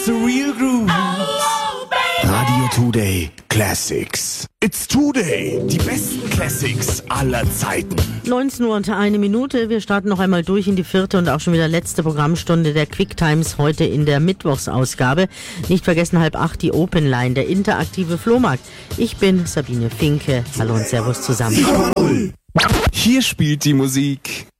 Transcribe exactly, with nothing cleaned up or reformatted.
the real grooves. Radio Today Classics. It's Today. Die besten Classics aller Zeiten. neunzehn Uhr und eine Minute. Wir starten noch einmal durch in die vierte und auch schon wieder letzte Programmstunde der Quick Times heute in der Mittwochsausgabe. Nicht vergessen, halb acht die Open Line, der interaktive Flohmarkt. Ich bin Sabine Finke. Hallo und Servus zusammen. Hier spielt die Musik